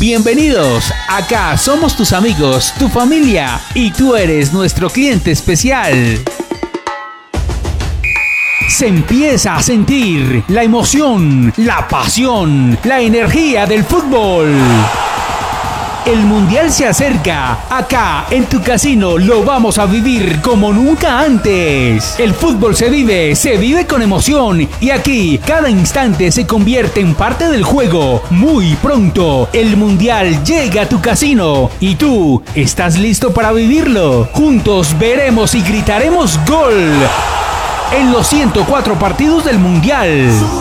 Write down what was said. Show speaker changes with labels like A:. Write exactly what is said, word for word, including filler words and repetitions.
A: Bienvenidos, acá somos tus amigos, tu familia y tú eres nuestro cliente especial. Se empieza a sentir la emoción, la pasión, la energía del fútbol. El Mundial se acerca. Acá, en tu casino, lo vamos a vivir como nunca antes. El fútbol se vive, se vive con emoción. Y aquí, cada instante se convierte en parte del juego. Muy pronto, el Mundial llega a tu casino. Y tú, ¿estás listo para vivirlo? Juntos veremos y gritaremos ¡gol! En los ciento cuatro partidos del Mundial.